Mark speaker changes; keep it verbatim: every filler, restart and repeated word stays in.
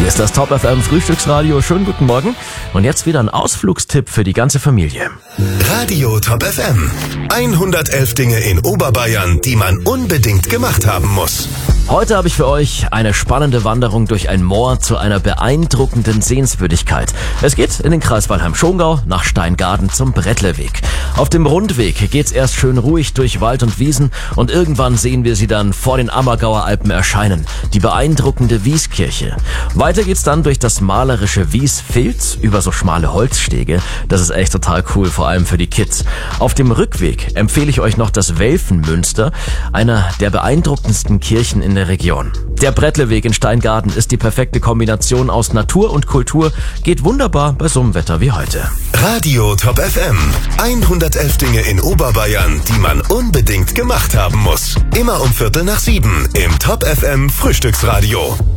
Speaker 1: Hier ist das Top F M Frühstücksradio. Schönen guten Morgen. Und jetzt wieder ein Ausflugstipp für die ganze Familie.
Speaker 2: Radio Top F M. hundertelf Dinge in Oberbayern, die man unbedingt gemacht haben muss.
Speaker 1: Heute habe ich für euch eine spannende Wanderung durch ein Moor zu einer beeindruckenden Sehenswürdigkeit. Es geht in den Kreis Weilheim-Schongau nach Steingaden zum Brettleweg. Auf dem Rundweg geht's erst schön ruhig durch Wald und Wiesen und irgendwann sehen wir sie dann vor den Ammergauer Alpen erscheinen. Die beeindruckende Wieskirche. Weiter geht's dann durch das malerische Wiesfilz über so schmale Holzstege. Das ist echt total cool, vor allem für die Kids. Auf dem Rückweg empfehle ich euch noch das Welfenmünster, einer der beeindruckendsten Kirchen in der Region. Der Brettleweg in Steingaden ist die perfekte Kombination aus Natur und Kultur, geht wunderbar bei so einem Wetter wie heute.
Speaker 2: Radio Top F M. hundertelf Dinge in Oberbayern, die man unbedingt gemacht haben muss. Immer um Viertel nach sieben im Top F M Frühstücksradio.